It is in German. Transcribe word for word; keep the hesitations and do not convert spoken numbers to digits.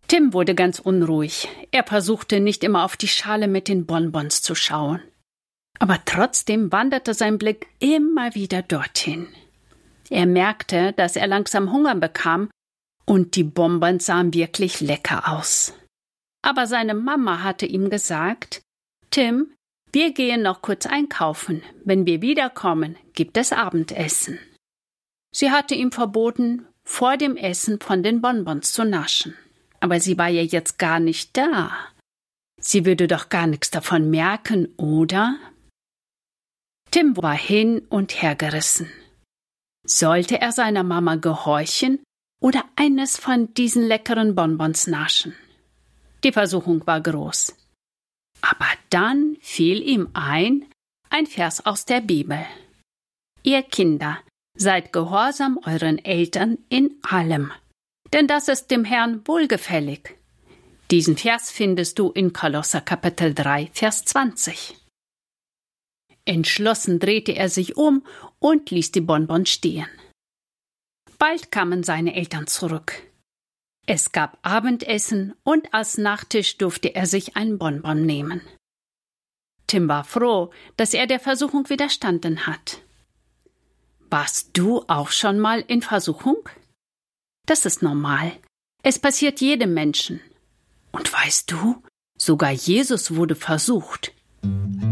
Tim wurde ganz unruhig. Er versuchte nicht immer auf die Schale mit den Bonbons zu schauen. Aber trotzdem wanderte sein Blick immer wieder dorthin. Er merkte, dass er langsam Hunger bekam und die Bonbons sahen wirklich lecker aus. Aber seine Mama hatte ihm gesagt, Tim, wir gehen noch kurz einkaufen. Wenn wir wiederkommen, gibt es Abendessen. Sie hatte ihm verboten, vor dem Essen von den Bonbons zu naschen. Aber sie war ja jetzt gar nicht da. Sie würde doch gar nichts davon merken, oder? Tim war hin und her gerissen. Sollte er seiner Mama gehorchen oder eines von diesen leckeren Bonbons naschen? Die Versuchung war groß. Aber dann fiel ihm ein, ein Vers aus der Bibel. Ihr Kinder, seid gehorsam euren Eltern in allem, denn das ist dem Herrn wohlgefällig. Diesen Vers findest du in Kolosser Kapitel drei, Vers zwanzig. Entschlossen drehte er sich um und ließ die Bonbons stehen. Bald kamen seine Eltern zurück. Es gab Abendessen und als Nachtisch durfte er sich ein Bonbon nehmen. Tim war froh, dass er der Versuchung widerstanden hat. Warst du auch schon mal in Versuchung? Das ist normal. Es passiert jedem Menschen. Und weißt du, sogar Jesus wurde versucht.